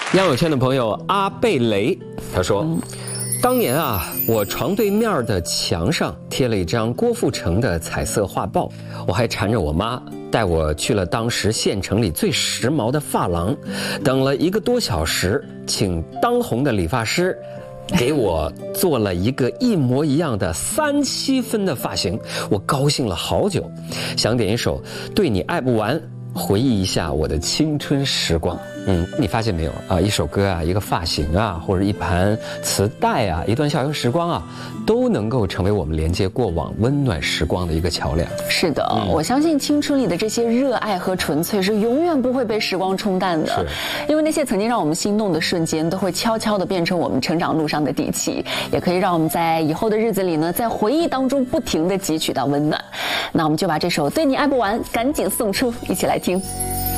央友圈的朋友阿贝雷他说，当年啊，我床对面的墙上贴了一张郭富城的彩色画报，我还缠着我妈带我去了当时县城里最时髦的发廊，等了1个多小时，请当红的理发师给我做了一个一模一样的37分的发型，我高兴了好久。想点一首《对你爱不完》，回忆一下我的青春时光。你发现没有啊？一首歌啊，一个发型啊，或者一盘磁带啊，一段校园时光啊，都能够成为我们连接过往温暖时光的一个桥梁。 是的，我相信青春里的这些热爱和纯粹是永远不会被时光冲淡的，因为那些曾经让我们心动的瞬间，都会悄悄地变成我们成长路上的底气，也可以让我们在以后的日子里呢，在回忆当中不停地汲取到温暖。那我们就把这首《对你爱不完》赶紧送出，一起来听。